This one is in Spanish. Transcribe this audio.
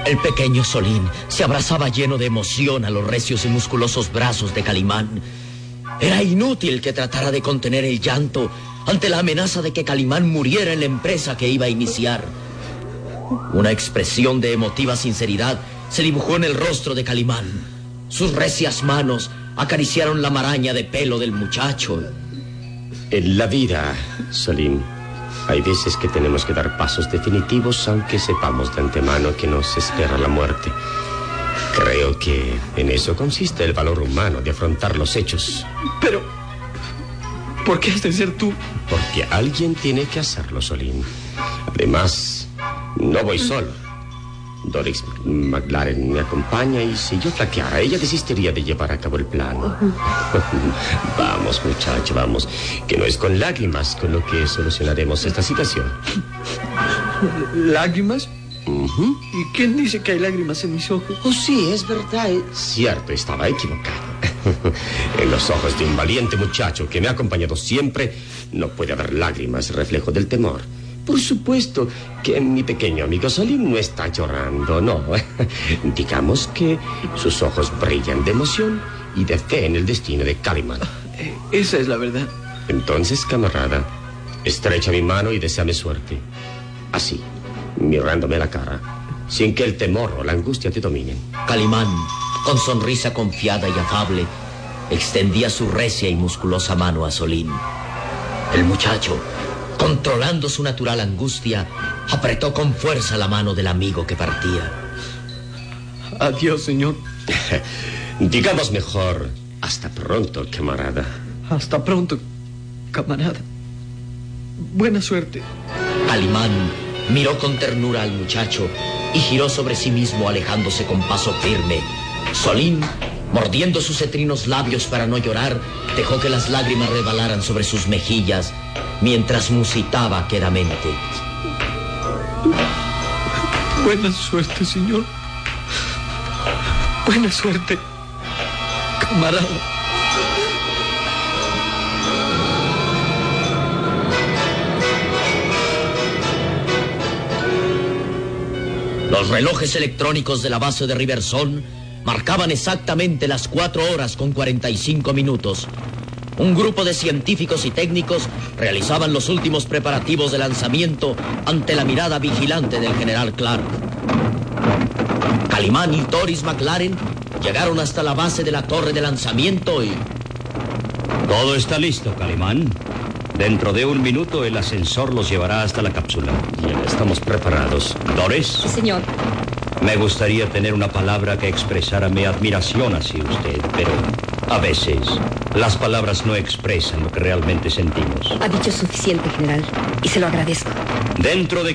El pequeño Solín se abrazaba lleno de emoción a los recios y musculosos brazos de Calimán. Era inútil que tratara de contener el llanto ante la amenaza de que Calimán muriera en la empresa que iba a iniciar. Una expresión de emotiva sinceridad se dibujó en el rostro de Calimán. Sus recias manos acariciaron la maraña de pelo del muchacho. En la vida, Solín, hay veces que tenemos que dar pasos definitivos, aunque sepamos de antemano que nos espera la muerte. Creo que en eso consiste el valor humano de afrontar los hechos. Pero, ¿por qué has de ser tú? Porque alguien tiene que hacerlo, Solín. Además, no voy solo. Doris McLaren me acompaña y si yo flaqueara, ella desistiría de llevar a cabo el plan. Vamos, muchacho, vamos. Que no es con lágrimas con lo que solucionaremos esta situación. ¿Lágrimas? ¿Y quién dice que hay lágrimas en mis ojos? Oh, sí, es verdad. Cierto, estaba equivocado. En los ojos de un valiente muchacho que me ha acompañado siempre, no puede haber lágrimas, reflejo del temor. Por supuesto que mi pequeño amigo Solín no está llorando, no. Digamos que sus ojos brillan de emoción y de fe en el destino de Calimán. Esa es la verdad. Entonces, camarada, estrecha mi mano y deséame suerte. Así, mirándome la cara, sin que el temor o la angustia te dominen. Calimán, con sonrisa confiada y afable, extendía su recia y musculosa mano a Solín. El muchacho, controlando su natural angustia, apretó con fuerza la mano del amigo que partía. Adiós, señor. Digamos mejor, hasta pronto, camarada. Hasta pronto, camarada. Buena suerte. Calimán miró con ternura al muchacho y giró sobre sí mismo, alejándose con paso firme. Solín, mordiendo sus cetrinos labios para no llorar, dejó que las lágrimas resbalaran sobre sus mejillas mientras musitaba quedamente. Buena suerte, señor. Buena suerte, camarada. Los relojes electrónicos de la base de Riversón marcaban exactamente las 4:45. Un grupo de científicos y técnicos realizaban los últimos preparativos de lanzamiento ante la mirada vigilante del general Clark. Calimán y Doris McLaren llegaron hasta la base de la torre de lanzamiento y... Todo está listo, Calimán. Dentro de 1 minuto el ascensor los llevará hasta la cápsula. Bien, estamos preparados. Doris. Sí, señor. Me gustaría tener una palabra que expresara mi admiración hacia usted, pero a veces las palabras no expresan lo que realmente sentimos. Ha dicho suficiente, general, y se lo agradezco. Dentro de